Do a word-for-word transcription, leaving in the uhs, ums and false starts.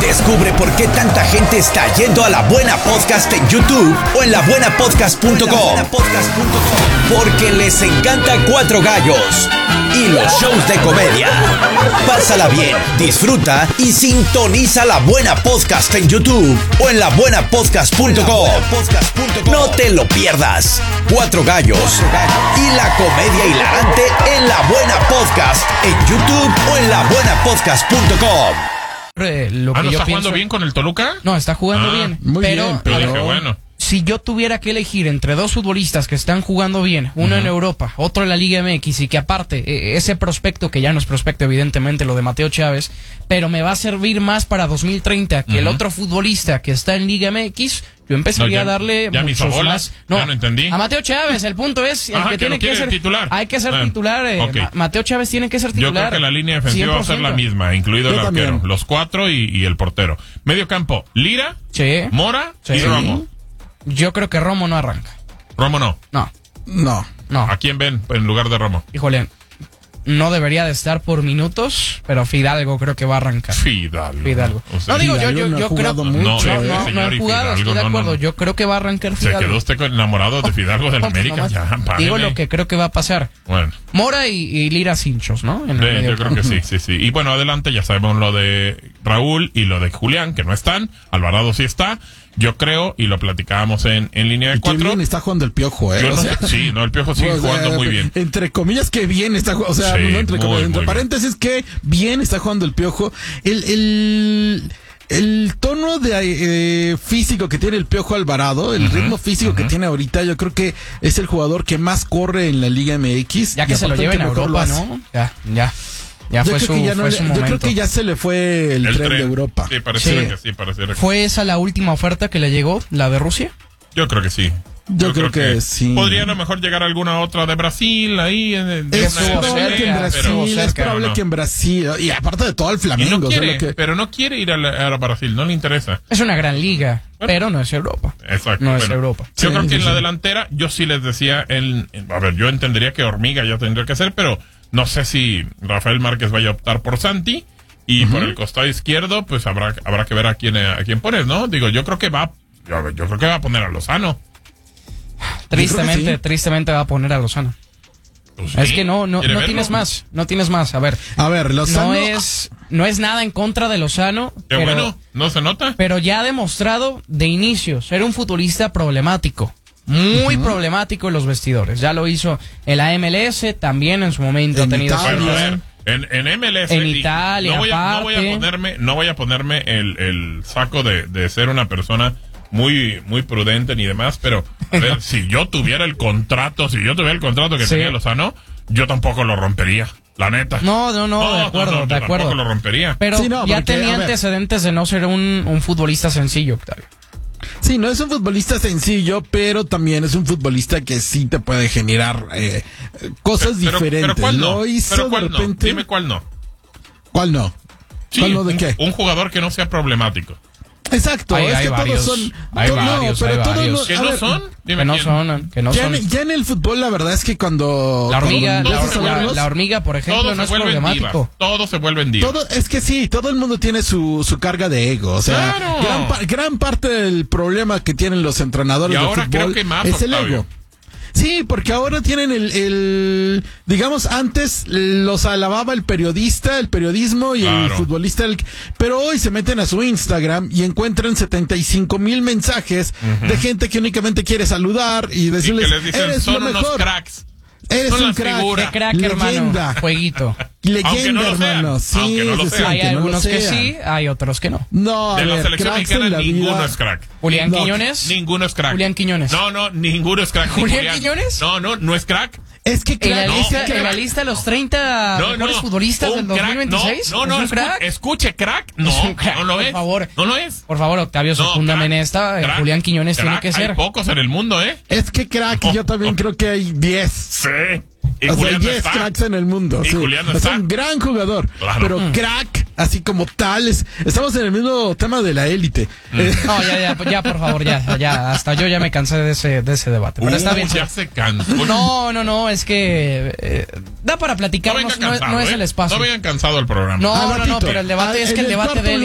Descubre por qué tanta gente está yendo a La Buena Podcast en YouTube o en la buena podcast punto com. Porque les encanta Cuatro Gallos y los shows de comedia. Pásala bien, disfruta y sintoniza La Buena Podcast en YouTube o en la buena podcast punto com. No te lo pierdas. Cuatro Gallos y la comedia hilarante en La Buena Podcast en YouTube o en la buena podcast punto com. Eh, lo que ah, ¿no yo está pienso... jugando bien con el Toluca? No, está jugando ah, bien. Muy pero, bien, pero pero dije, bueno. si yo tuviera que elegir entre dos futbolistas que están jugando bien, uno uh-huh. en Europa, otro en la Liga M X, y que aparte, eh, ese prospecto, que ya no es prospecto evidentemente, lo de Mateo Chávez, pero me va a servir más para dos mil treinta que uh-huh. el otro futbolista que está en Liga M X, yo empezaría no, ya, a darle ya muchos bola, más. No, ya no entendí. A Mateo Chávez, el punto es el Ajá, que, que tiene que ser titular. Hay que ser ah, titular. Eh, okay. Ma- Mateo Chávez tiene que ser titular. Yo creo que la línea defensiva va a ser la misma, incluido Yo el arquero, también. los cuatro y, y el portero. Medio campo, Lira, Sí. Mora Sí. y Romo. Yo creo que Romo no arranca. Romo no. No, No. no. ¿A quién ven en lugar de Romo? Híjole, no debería de estar por minutos, pero Fidalgo creo que va a arrancar. Fidalgo. Fidalgo. O sea, No digo, yo, Fidalgo yo, no ha yo creo... jugado No, mucho, no, no, eh, no, señor, he y jugado, estoy Fidalgo, de no, acuerdo. no. Yo creo que va a arrancar Se Fidalgo. quedó usted enamorado de Fidalgo del No, pues América. nomás Ya, párele. digo lo que creo que va a pasar. Bueno. Mora y, y Lira Cinchos, ¿no? En el Sí, medio yo creo que sí, sí, sí. Y bueno, adelante ya sabemos lo de Raúl y lo de Julián, que no están. Alvarado sí está. Yo creo, y lo platicábamos en, en línea de Y qué cuatro. bien está jugando el Piojo, ¿eh? Yo O no sea, sé, sí, no, el Piojo sigue o sea, jugando muy bien. Entre comillas, que bien está jugando. O sea, Sí, no entre, muy, comillas, entre muy paréntesis, que bien está jugando el Piojo. El, el, el tono de eh, físico que tiene el Piojo Alvarado, el uh-huh, ritmo físico uh-huh. que tiene ahorita, yo creo que es el jugador que más corre en la Liga M X. Ya que se lo lleven a Europa, ¿no? Ya, ya. Ya yo fue, creo su, que ya no fue le, su yo momento. creo que ya se le fue el, el tren, tren de Europa. Sí, pareciera Sí. que sí, pareciera que ¿Fue esa la última oferta que le llegó, la de Rusia? Yo creo que sí. Yo, yo creo, creo que, que sí. Podría a lo mejor llegar alguna otra de Brasil ahí. En, es una probable que en Brasil, pero, es probable no. que en Brasil, y aparte de todo el Flamengo. Y no quiere, o sea, que... pero no quiere ir a, la, a Brasil, no le interesa. Es una gran liga, bueno, pero no es Europa. Exacto. No bueno, es Europa. Yo sí, creo que sí, en sí. la delantera, yo sí les decía, el, a ver, yo entendería que Hormiga ya tendría que ser, pero no sé si Rafael Márquez vaya a optar por Santi. Y uh-huh. por el costado izquierdo, pues habrá habrá que ver a quién a quién poner, ¿no? Digo, yo creo que va, yo, yo creo que va a poner a Lozano. Tristemente, sí. tristemente va a poner a Lozano. Pues sí, es que no, no, no verlo? tienes más, no tienes más. A ver, a ver, Lozano no es, no es nada en contra de Lozano. Qué pero, bueno, no se nota. Pero ya ha demostrado de inicio ser un futbolista problemático. Muy uh-huh. problemático en los vestidores. Ya lo hizo en la M L S, también en su momento en ha tenido. Italia. Bueno, a ver, en, en M L S. En Italia, no voy a, aparte. no voy a ponerme, no voy a ponerme el, el saco de, de ser una persona muy, muy prudente ni demás, pero a ver, si yo tuviera el contrato, si yo tuviera el contrato que sí. tenía Lozano, yo tampoco lo rompería. La neta. No, no, no, no de acuerdo, no, no, de acuerdo. Tampoco lo rompería. Pero sí, no, ya porque, tenía antecedentes de no ser un, un futbolista sencillo, Octavio. Sí, no es un futbolista sencillo, pero también es un futbolista que sí te puede generar eh, cosas pero, diferentes. Pero, pero ¿cuál no? Lo hizo ¿Pero cuál de repente... no? Dime cuál no. ¿Cuál no? Sí, ¿Cuál no de un, qué? Un jugador que no sea problemático. Exacto, hay, es hay que varios, todos son... hay to, varios, no, pero hay todos varios. los, ¿Que a no ver, son? Dime Que no quién. son, que no ya, son. en, ya en el fútbol la verdad es que cuando... La hormiga, cuando la, empiezas a la, verlos, la hormiga, por ejemplo, Todos no se es vuelven problemático. divas. Todos se vuelven divas. todo, es que sí, todo el mundo tiene su, su carga de ego. O sea, Claro. gran, pa- gran parte del problema que tienen los entrenadores Y de ahora fútbol creo que más, es el Octavio. ego. Sí, porque ahora tienen el, el, digamos, antes los alababa el periodista, el periodismo y el Claro. futbolista, el, pero hoy se meten a su Instagram y encuentran setenta y cinco mil mensajes Ujú. de gente que únicamente quiere saludar y Y decirles, que les dicen, eres son lo unos mejor, cracks. eres son un las crack, figuras. Qué crack, leyenda. hermano. Jueguito. Leyenda, Aunque no lo sean, hermano. Sí, aunque no lo es decir, sean. Hay aunque no lo algunos que sean. sí, hay otros que no. No, a De la ver, selección cracks en mexicana la ninguno vida. es crack. Julián No, Quiñones. Ninguno es crack. Julián Quiñones. No, no, ninguno es crack. Ni ¿Julián Quiñones? No, no, no es crack. Es que En la, crack, No, lista, es que en la crack. lista de los treinta No, mejores no. futbolistas Un del crack, dos mil veintiséis. No, no, ¿Es no un escu- crack? escuche, crack. No, Es un crack, no lo por es. favor. No lo es. Por favor, Octavio, No, secúndame en crack, esta. eh, crack, Julián Quiñones crack. tiene que ser. Hay pocos en el mundo, ¿eh? Es que crack, No, yo también no. creo que hay diez. Sí. Y O sea, Julián no diez está. cracks en el mundo. Y sí. Julián no es está. un gran jugador. Claro. Pero Mm. crack, así como tal, es- estamos en el mismo tema de la élite. Mm. Eh, No, ya, ya, ya, por favor, ya, ya. Hasta yo ya me cansé de ese, de ese debate. Pero está Uh, bien. Ya se cansó. No, no, no, es que eh, da para No platicar, vengan no, no es- cansado, no es ¿eh? el espacio. No vengan cansado el programa. No, Al no, no, ratito. pero el debate Al- es que en el el debate cuarto de él